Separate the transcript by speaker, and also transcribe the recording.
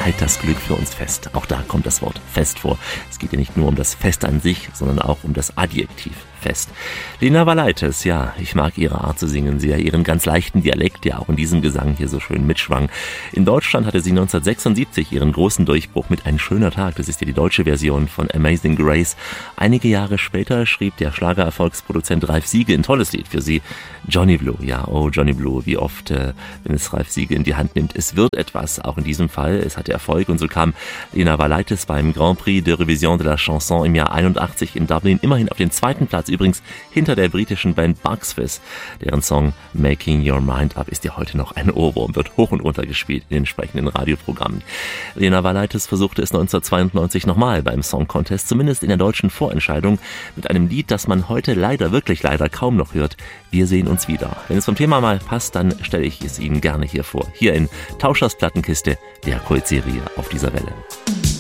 Speaker 1: halt das Glück für uns fest. Auch da kommt das Wort fest vor. Es geht ja nicht nur um das Fest an sich, sondern auch um das Adjektiv fest. Lena Valaitis, ja, ich mag ihre Art zu singen, sie ja ihren ganz leichten Dialekt, der auch in diesem Gesang hier so schön mitschwang. In Deutschland hatte sie 1976 ihren großen Durchbruch mit Ein schöner Tag, das ist ja die deutsche Version von Amazing Grace. Einige Jahre später schrieb der Schlagererfolgsproduzent Ralf Siege ein tolles Lied für sie, Johnny Blue. Ja, oh Johnny Blue, wie oft, wenn es Ralf Siege in die Hand nimmt, es wird etwas, auch in diesem Fall, es hatte Erfolg und so kam Lena Valaitis beim Grand Prix de Révision de la Chanson im Jahr 81 in Dublin immerhin auf den zweiten Platz, übrigens hinter der britischen Band Bucks Fizz. Deren Song Making Your Mind Up ist ja heute noch ein Ohrwurm, wird hoch und runter gespielt in entsprechenden Radioprogrammen. Lena Valaitis versuchte es 1992 nochmal beim Song Contest, zumindest in der deutschen Vorentscheidung, mit einem Lied, das man heute leider, wirklich leider kaum noch hört. Wir sehen uns wieder. Wenn es vom Thema mal passt, dann stelle ich es Ihnen gerne hier vor. Hier in Tauschers Plattenkiste, der Kult-Serie auf dieser Welle.